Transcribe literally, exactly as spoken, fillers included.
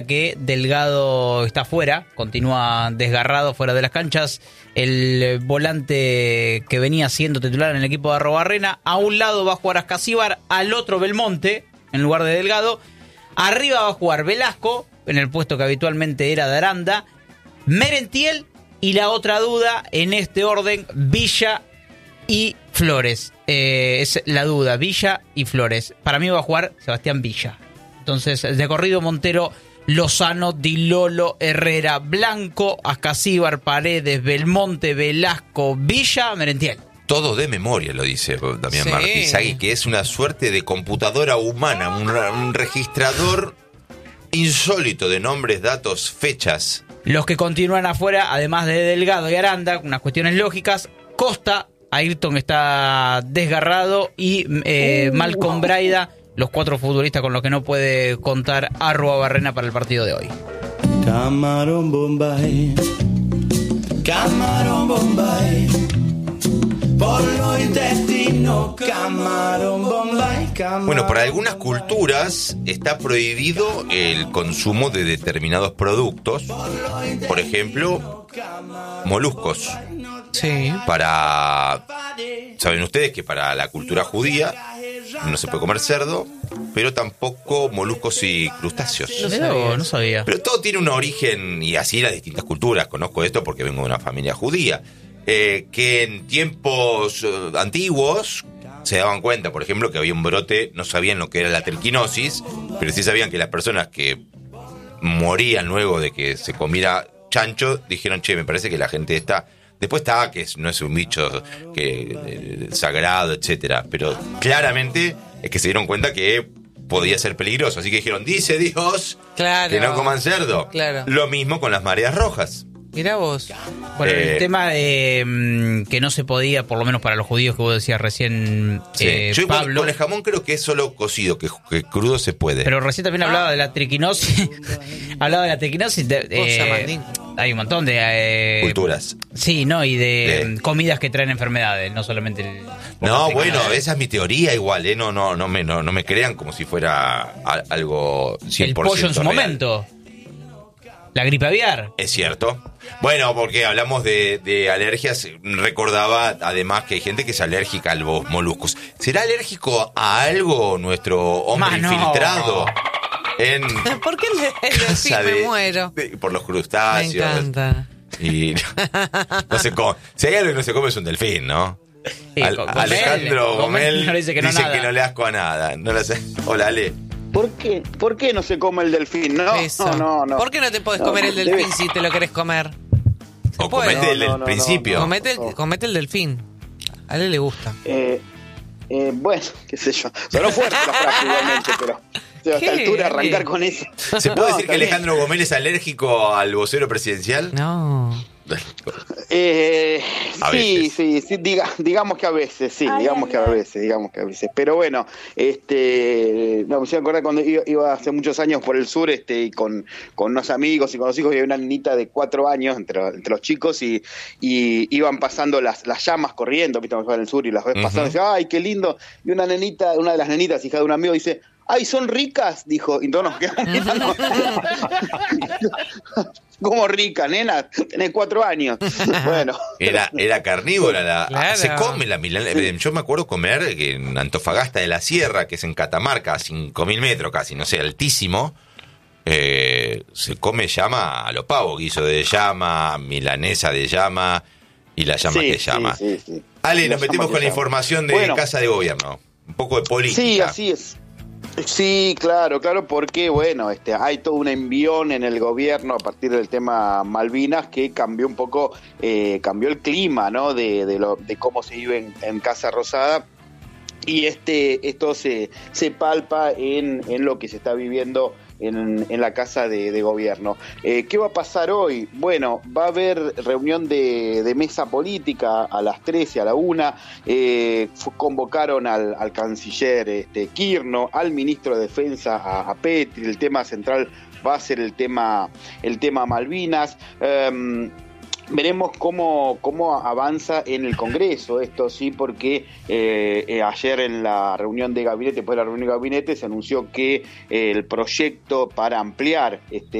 que Delgado está fuera, continúa desgarrado fuera de las canchas. El volante que venía siendo titular en el equipo de Arrobarrena, a un lado va a jugar Ascasíbar, al otro Belmonte, en lugar de Delgado. Arriba va a jugar Velasco, en el puesto que habitualmente era de Aranda, Merentiel y la otra duda en este orden, Villa y Flores. Eh, es la duda, Villa y Flores. Para mí va a jugar Sebastián Villa. Entonces, de corrido Montero, Lozano, Di Lolo, Herrera, Blanco, Ascasíbar, Paredes, Belmonte, Velasco, Villa, Merentiel. Todo de memoria, lo dice Damián Sí. Martizagui, que es una suerte de computadora humana, un, un registrador insólito de nombres, datos, fechas. Los que continúan afuera, además de Delgado y Aranda, unas cuestiones lógicas, Costa, Ayrton está desgarrado y eh, Malcolm Braida, los cuatro futbolistas con los que no puede contar Arrobarrena para el partido de hoy. Camarón Bombay, Camarón Bombay, por lo intestino, Camarón Bombay, Camarón. Bueno, para algunas culturas está prohibido el consumo de determinados productos, por ejemplo, moluscos. Sí. Para, saben ustedes que para la cultura judía no se puede comer cerdo, pero tampoco moluscos y crustáceos. No sabía. No sabía. Pero todo tiene un origen, y así las distintas culturas. Conozco esto porque vengo de una familia judía, eh, que en tiempos eh, antiguos se daban cuenta, por ejemplo, que había un brote, no sabían lo que era la triquinosis, pero sí sabían que las personas que morían luego de que se comiera chancho, dijeron, che, me parece que la gente está... Después está que no es un bicho que eh, sagrado, etcétera, pero claramente es que se dieron cuenta que podía ser peligroso, así que dijeron, dice Dios, Claro. que no coman cerdo. Claro. Lo mismo con las mareas rojas. Mirá vos. Bueno, Eh, el tema de mm, que no se podía, por lo menos para los judíos que vos decías recién, Sí. eh, Yo igual Pablo. con el jamón creo que es solo cocido, que, que crudo se puede. Pero recién también hablaba de la triquinosis. hablaba de la triquinosis. De, Cosa, eh, Mandín. hay un montón de... eh, Culturas. Sí, ¿no? Y de Sí. mm, comidas que traen enfermedades, no solamente el... No, la bueno, triquinosis. esa es mi teoría igual, ¿eh? No, no, no me, no, no me crean como si fuera a- algo cien por ciento El pollo en su real. momento. La gripe aviar. Es cierto. Bueno, porque hablamos de, de alergias, recordaba además que hay gente que es alérgica a los moluscos. ¿Será alérgico a algo nuestro hombre Más no. infiltrado? En ¿Por qué el, el delfín casa me de- muero? de- por los Me crustáceos. encanta. Y no se come. Si hay algo que no se come es un delfín, ¿no? Sí, Al- con- con Alejandro Gomel, Gomel Gomel no le dice que no nada. que no le asco a nada. No le hace- Hola, Ale. ¿Por qué? ¿Por qué no se come el delfín? No, Eso. no, no, no. ¿Por qué no te podés No, comer el debe- delfín si te lo querés comer? Se O puede. comete el, No, el no, no, principio. no. Comete el, comete el delfín. A él le gusta. Eh, eh, bueno, qué sé yo. Sonó fuerte la frase igualmente, pero a esta ¿Qué? altura arrancar con eso. ¿Se puede No, decir que está bien. Alejandro Gomel es alérgico al vocero presidencial? No. Eh, A sí, veces. sí, sí, diga, digamos que a veces, sí, digamos que a veces, digamos que a veces. Pero bueno, este, no, me hicieron acordar cuando iba, iba hace muchos años por el sur, este, y con, con unos amigos y con los hijos, y había una niñita de cuatro años entre, entre los chicos y, y iban pasando las, las llamas corriendo, viste, en el sur, y las ves pasando, Ujú. y dice, ay, qué lindo. Y una nenita, una de las nenitas, hija de un amigo, dice, ay, son ricas, dijo, y todos nos quedamos mirando. ¿Cómo rica, nena? Tenés cuatro años. Bueno. Era, era carnívora. La, Claro. Se come la milanesa. Yo me acuerdo comer que en Antofagasta de la Sierra, que es en Catamarca, a cinco mil metros casi, no sé, altísimo. Eh, se come llama a lo pavo, guiso de llama, milanesa de llama y la llama Sí, que llama. sí, sí, sí. Ale, La nos llama metimos que con la llama. información de Bueno. Casa de Gobierno. Un poco de política. Sí, así es. Sí, claro, claro, porque bueno, este, hay todo un envión en el gobierno a partir del tema Malvinas que cambió un poco, eh, cambió el clima, ¿no? De, de, lo, de cómo se vive en, en Casa Rosada. Y este, esto se, se palpa en, en lo que se está viviendo en, en la Casa de, de Gobierno. Eh, ¿Qué va a pasar hoy? Bueno, va a haber reunión de, de mesa política a las trece, a la una. Eh, fu- convocaron al, al canciller este, Kirchner, al ministro de Defensa, a, a Petri. El tema central va a ser el tema, el tema Malvinas. Um, Veremos cómo, cómo avanza en el Congreso esto, sí, porque eh, eh, ayer en la reunión de gabinete, después de la reunión de gabinete, se anunció que eh, el proyecto para ampliar este